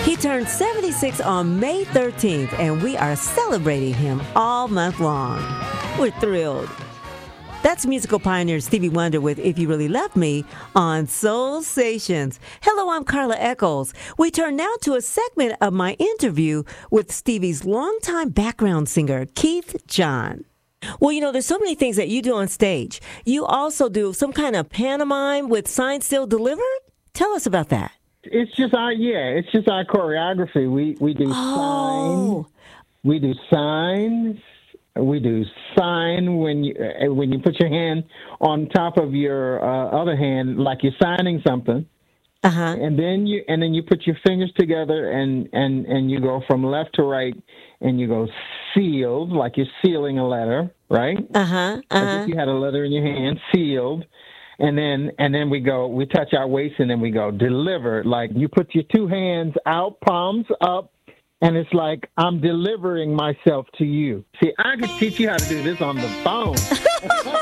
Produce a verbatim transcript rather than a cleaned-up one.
He turned seventy-six on May thirteenth, and we are celebrating him all month long. We're thrilled. That's musical pioneer Stevie Wonder with If You Really Love Me on Soul Stations. Hello, I'm Carla Echols. We turn now to a segment of my interview with Stevie's longtime background singer, Keith John. Well, you know, there's so many things that you do on stage. You also do some kind of pantomime with Signed, Sealed, Delivered? Tell us about that. It's just our, yeah, it's just our choreography. We we do Oh. signs. We do signs. We do sign when you uh, when you put your hand on top of your uh, other hand, like you're signing something, Uh-huh. and then you and then you put your fingers together and, and, and you go from left to right, and you go sealed, like you're sealing a letter, right? Uh-huh. As Uh-huh. if you had a letter in your hand, sealed, and then and then we go, we touch our waist, and then we go delivered, like you put your two hands out, palms up. And it's like, I'm delivering myself to you. See, I could teach you how to do this on the phone.